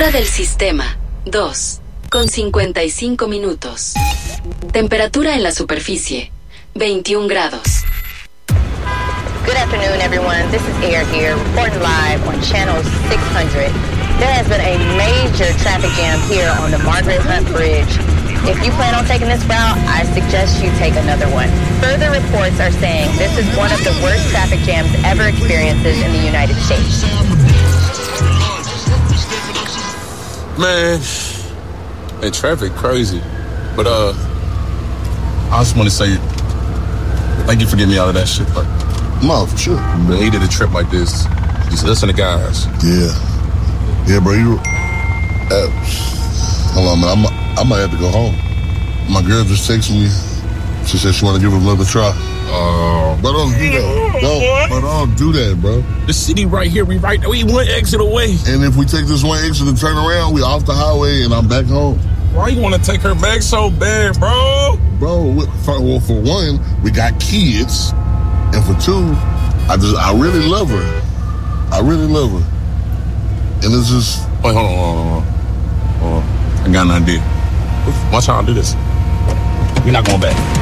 Hora del sistema, 2:55. Temperatura en la superficie, 21 grados. Good afternoon, everyone. This is Air here, reporting live on Channel 600. There has been a major traffic jam here on the Margaret Hunt Bridge. If you plan on taking this route, I suggest you take another one. Further reports are saying this is one of the worst traffic jams ever experienced in the United States. Man, that traffic crazy. But I just want to say thank you for getting me out of that shit. Like, no, for sure. I hated a trip like this. Just listen to guys. Yeah, bro. Hold on, man. I might have to go home. My girl just texted me. She said she want to give it another try. But don't do that. Don't do that, bro. The city right here. We one exit away. And if we take this one exit and turn around, we off the highway and I'm back home. Why you want to take her back so bad, bro? Bro, for one, we got kids. And for two, I really love her. And it's just... Wait, hold on. I got an idea. Watch how I do this. We're not going back.